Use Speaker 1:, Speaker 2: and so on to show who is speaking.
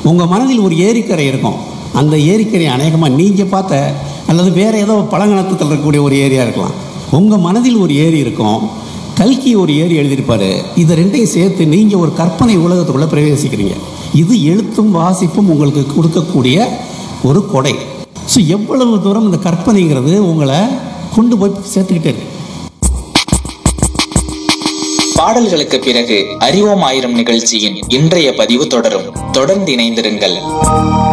Speaker 1: உங்கள் மனதில் ஒரு ஏரிக்கரை இருக்கும். அந்த ஏரிக்கரை அநேகமாக நீங்கள் பார்த்த அல்லது வேறு ஏதோ பழங்கணத்தில் இருக்கக்கூடிய ஒரு ஏரியா இருக்கலாம். உங்கள் மனதில் ஒரு ஏரி இருக்கும். கல்கி ஒரு ஏரி எழுதியிருப்பார். இதை ரெண்டையும் சேர்த்து நீங்கள் ஒரு கற்பனை உலகத்துக்குள்ளே பிரவேசிக்கிறீங்க. இது எழுத்தும் வாசிப்பும் உங்களுக்கு கொடுக்கக்கூடிய ஒரு கொடை. ஸோ எவ்வளவு தூரம் இந்த கற்பனைங்கிறது உங்களை கொண்டு போய் சேர்த்துக்கிட்டே இருக்கு.
Speaker 2: பாடல்களுக்கு பிறகு அறிவோம் ஆயிரம் நிகழ்ச்சியின் இன்றைய பதிவு தொடரும். தொடர்ந்து இணைந்திருங்கள்.